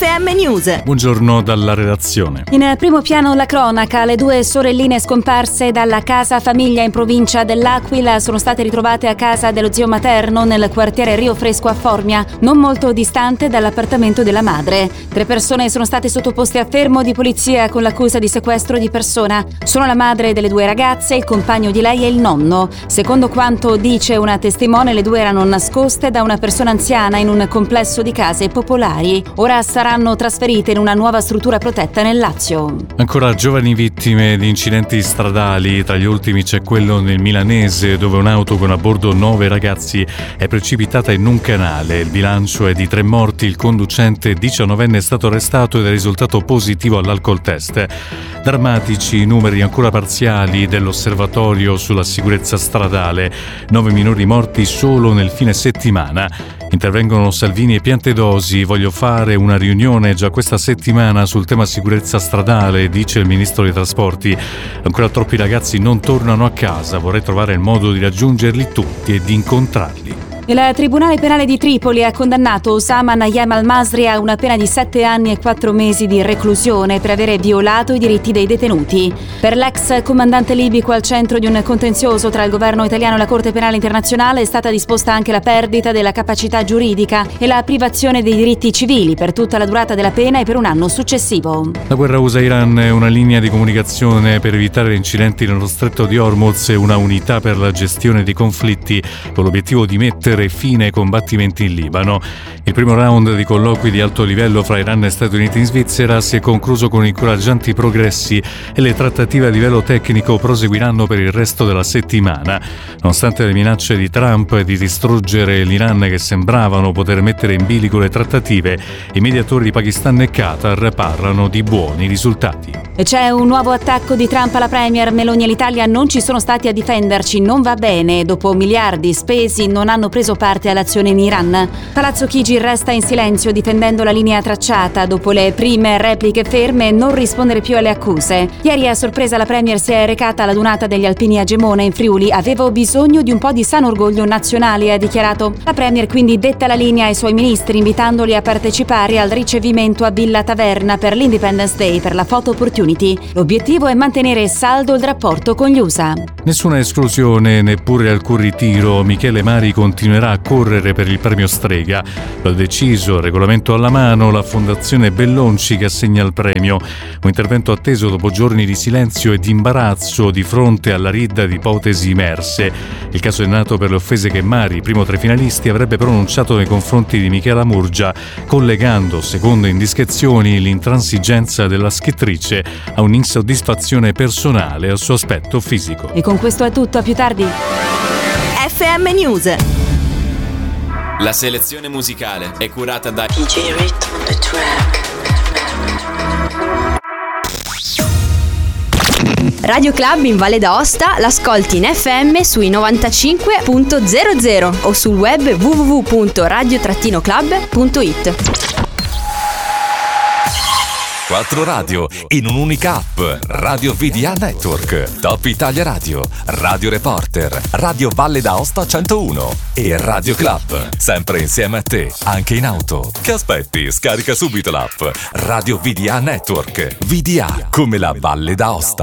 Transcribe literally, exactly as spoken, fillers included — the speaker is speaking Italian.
M News. Buongiorno dalla redazione. In primo piano la cronaca, le due sorelline scomparse dalla casa famiglia in provincia dell'Aquila sono state ritrovate a casa dello zio materno nel quartiere Rio Fresco a Formia, non molto distante dall'appartamento della madre. Tre persone sono state sottoposte a fermo di polizia con l'accusa di sequestro di persona. Sono la madre delle due ragazze, il compagno di lei e il nonno. Secondo quanto dice una testimone, le due erano nascoste da una persona anziana in un complesso di case popolari. Ora saranno trasferite in una nuova struttura protetta nel Lazio. Ancora giovani vittime di incidenti stradali. Tra gli ultimi c'è quello nel Milanese, dove un'auto con a bordo nove ragazzi è precipitata in un canale. Il bilancio è di tre morti. Il conducente diciannovenne è stato arrestato ed è risultato positivo all'alcol test. Drammatici i numeri ancora parziali dell'Osservatorio sulla sicurezza stradale. Nove minori morti solo nel fine settimana. Intervengono Salvini e Piantedosi. Voglio fare una riunione già questa settimana sul tema sicurezza stradale, dice il ministro dei trasporti. Ancora troppi ragazzi non tornano a casa. Vorrei trovare il modo di raggiungerli tutti e di incontrarli. Il Tribunale Penale di Tripoli ha condannato Osama Nayem al-Masri a una pena di sette anni e quattro mesi di reclusione per avere violato i diritti dei detenuti. Per l'ex comandante libico al centro di un contenzioso tra il governo italiano e la Corte Penale Internazionale è stata disposta anche la perdita della capacità giuridica e la privazione dei diritti civili per tutta la durata della pena e per un anno successivo. La guerra U S A-Iran è una linea di comunicazione per evitare incidenti nello stretto di Hormuz e una unità per la gestione dei conflitti con l'obiettivo di mettere fine ai combattimenti in Libano. Il primo round di colloqui di alto livello fra Iran e Stati Uniti in Svizzera si è concluso con incoraggianti progressi e le trattative a livello tecnico proseguiranno per il resto della settimana. Nonostante le minacce di Trump di distruggere l'Iran che sembravano poter mettere in bilico le trattative, i mediatori di Pakistan e Qatar parlano di buoni risultati. C'è un nuovo attacco di Trump alla premier. Meloni e l'Italia non ci sono stati a difenderci, non va bene. Dopo miliardi spesi non hanno preso parte all'azione in Iran. Palazzo Chigi resta in silenzio difendendo la linea tracciata. Dopo le prime repliche ferme, non rispondere più alle accuse. Ieri a sorpresa la premier si è recata alla dunata degli Alpini a Gemona in Friuli. Avevo bisogno di un po' di sano orgoglio nazionale, ha dichiarato. La premier quindi detta la linea ai suoi ministri invitandoli a partecipare al ricevimento a Villa Taverna per l'Independence Day per la photo opportunity. L'obiettivo è mantenere saldo il rapporto con gli U S A. Nessuna esclusione, neppure alcun ritiro. Michele Mari continuerà a correre per il premio Strega. Lo ha deciso, regolamento alla mano, la Fondazione Bellonci che assegna il premio. Un intervento atteso dopo giorni di silenzio e di imbarazzo di fronte alla ridda di ipotesi emerse. Il caso è nato per le offese che Mari, primo tra i finalisti, avrebbe pronunciato nei confronti di Michela Murgia, collegando, secondo indiscrezioni, l'intransigenza della scrittrice a un'insoddisfazione personale al suo aspetto fisico. E con questo è tutto, a più tardi. F M News. La selezione musicale è curata da D J Rhythm on the track. Radio Club in Valle d'Aosta l'ascolti in F M sui novantacinque punto zero zero o sul web w w w punto radio club punto i t. Quattro radio in un'unica app. Radio V D A Network, Top Italia Radio, Radio Reporter, Radio Valle d'Aosta centouno e Radio Club. Sempre insieme a te, anche in auto. Che aspetti? Scarica subito l'app. Radio V D A Network. V D A come la Valle d'Aosta.